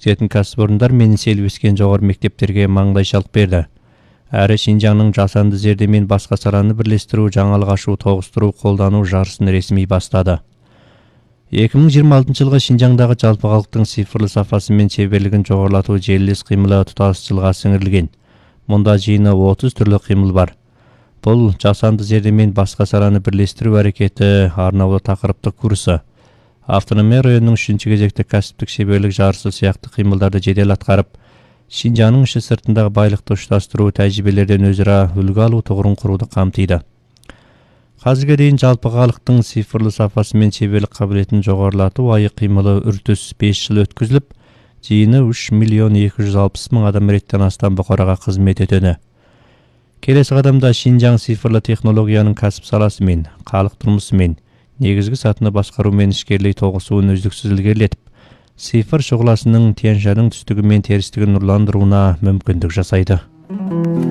жеткізетін кәсіпорындар мен селбескен жоғары мектептерге маңдайшалық берді. Әрі Шинжаңның жасанды зерде мен басқа саланы бірлестіру, жаңалық ашу, тоғыстыру, қолдану жарысын ресми бастады. 2026 жылғы Шинжаңдағы жалпы халықтың цифрлы сапасы мен шеберлігін жоғарылату желілес қимылы тұтас жылға сіңірілген. Мұнда жиыны 30 түрлі қимыл бар. Бұл жасанды зерде мен басқа саланы бірлестіру әрекеті арнаулы тақырыптық курсы. Автономия районының 3-ші кезекті кәсіптік шеберлік жарысы сияқты қимылдарды жедел атқарып, Шинжаңның іші сыртындағы байлықты ұштастыру, тәжірибелерден өзара үлгі алу тұғырын құруды қамтиды. Қазірге дейін жалпы халықтың цифрлы сапасы мен шеберлік қабілетін жоғарылату айы қимылы үрдіс 5 жыл өткізіліп, жиыны 3.260.000 адам реттен астам бұқараға қызмет етеді. Келесі қадамда Шинжаң цифрлы технологияның кәсіп саласы мен халық тұрмысы мен негізгі сатыны басқару мен ішкерлей тоғысуын үздіксіз ілгерілетіп, цифр шұғыласының Тянь-Шаньның түстігі мен терістігін нұрландыруына мүмкіндік жасайды.